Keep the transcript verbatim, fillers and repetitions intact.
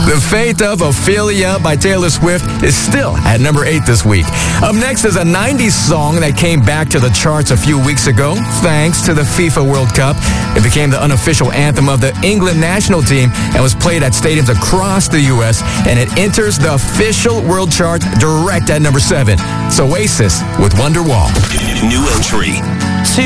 The Fate of Ophelia by Taylor Swift is still at number eight this week. Up next is a nineties song that came back to the charts a few weeks ago thanks to the FIFA World Cup. It became the unofficial anthem of the England national team and was played at stadiums across the U S, and it enters the official world chart direct at number seven. It's Oasis with Wonderwall. New entry.